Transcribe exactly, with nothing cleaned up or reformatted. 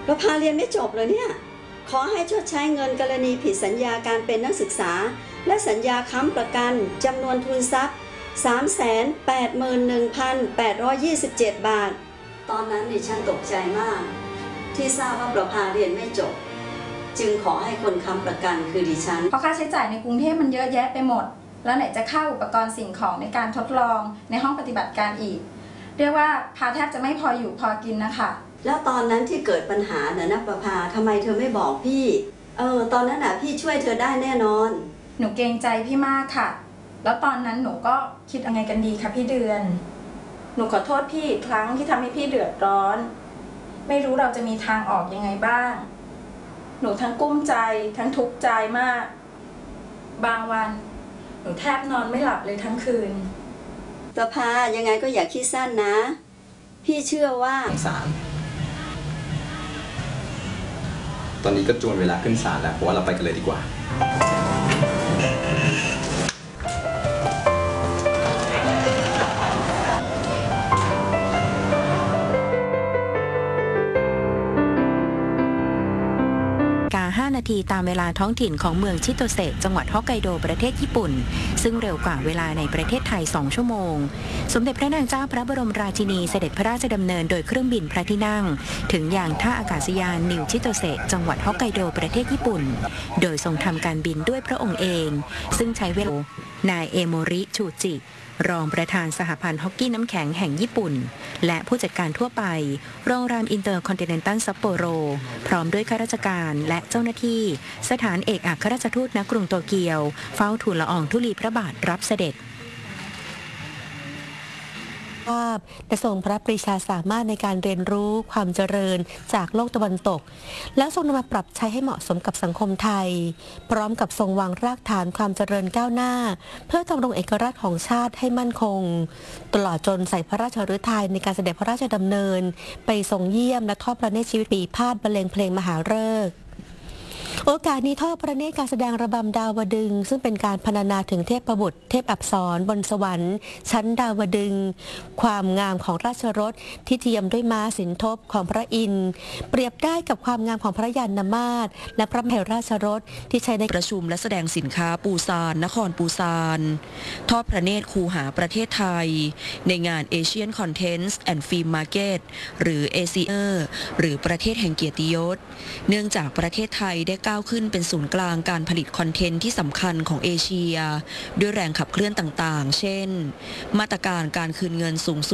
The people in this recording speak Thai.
ประภาเรียนไม่จบเลยเนี่ยขอให้ชดใช้เงินกรณีผิดสัญญาการเป็นนักศึกษาและสัญญาค้ำประกันจำนวนทุนทรัพย์ สามแสนแปดหมื่นหนึ่งพันแปดร้อยยี่สิบเจ็ด บาทตอนนั้นดิฉันตกใจมากที่ทราบว่าประภาเรียนไม่จบจึงขอให้คนค้ำประกันคือดิฉันเพราะค่าใช้จ่ายในกรุงเทพมันเยอะแยะไปหมดแล้วไหนจะค่าอุปกรณ์สิ่งของในการทดลองในห้องปฏิบัติการอีกเรียกว่าพาแทบจะไม่พออยู่พอกินนะคะแล้วตอนนั้นที่เกิดปัญหาเนี่ยนะประภาทำไมเธอไม่บอกพี่เออตอนนั้นน่ะพี่ช่วยเธอได้แน่นอนหนูเกรงใจพี่มากค่ะแล้วตอนนั้นหนูก็คิดยังไงกันดีคะพี่เดือนหนูขอโทษพี่อีกครั้งที่ทำให้พี่เดือดร้อนไม่รู้เราจะมีทางออกยังไงบ้างหนูทั้งกุ้มใจทั้งทุกข์ใจมากบางวันหนูแทบนอนไม่หลับเลยทั้งคืนประภายังไงก็อย่าคิดสั้นนะพี่เชื่อว่าศาลตอนนี้ก็จวนเวลาขึ้นศาลแล้วเพราะว่าเราไปกันเลยดีกว่าห้านาทีตามเวลาท้องถิ่นของเมืองชิโตเซะจังหวัดฮอกไกโดประเทศญี่ปุ่นซึ่งเร็วกว่าเวลาในประเทศไทยสองชั่วโมงสมเด็จพระนางเจ้าพระบรมราชินีเสด็จพระราชดำเนินโดยเครื่องบินพระที่นั่งถึงอย่างท่าอากาศยานนิวชิโตเซะจังหวัดฮอกไกโดประเทศญี่ปุ่นโดยทรงทำการบินด้วยพระองค์เองซึ่งใช้เวลานายเอโมริชูจิรองประธานสหพันธ์ฮอกกี้น้ำแข็งแห่งญี่ปุ่นและผู้จัดการทั่วไปโรงแรมอินเตอร์คอนติเนนตัลซัปโปโรพร้อมด้วยข้าราชการและเจ้าหน้าที่สถานเอกอัครราชทูตณกรุงโตเกียวเฝ้าทูลละอองธุลีพระบาทรับเสด็จภาพและทรงพระปรีชาสามารถในการเรียนรู้ความเจริญจากโลกตะวันตกแล้วทรงนำมาปรับใช้ให้เหมาะสมกับสังคมไทยพร้อมกับทรงวางรากฐานความเจริญก้าวหน้าเพื่อดำรงเอกราชของชาติให้มั่นคงตลอดจนใส่พระราชฤทัยในการเสด็จพระราชดำเนินไปทรงเยี่ยมและทอดพระเนตรชีวิตปีพาดบรรเลงเพลงมหาฤกษ์โอกาสนี้ทอดพระเนตรการแสดงระบำดาวดึงซึ่งเป็นการพรรณนาถึงเทพบุตรเทพอัปสรบนสวรรค์ชั้นดาวดึงความงามของราชรถที่เทียมด้วยม้าสินทบของพระอินทร์เปรียบได้กับความงามของพระยานมาศและพระมเหราชรถที่ใช้ในประชุมและแสดงสินค้าปูซานนครปูซานทอดพระเนตรคูหาประเทศไทยในงาน Asian Contents and Film Market หรือ เอ ซี เอ หรือประเทศแห่งเกียรติยศเนื่องจากประเทศไทยได้ก้าวขึ้นเป็นศูนย์กลางการผลิตคอนเทนต์ที่สำคัญของเอเชียด้วยแรงขับเคลื่อนต่างๆเช่นมาตรการการคืนเงินสูงสุด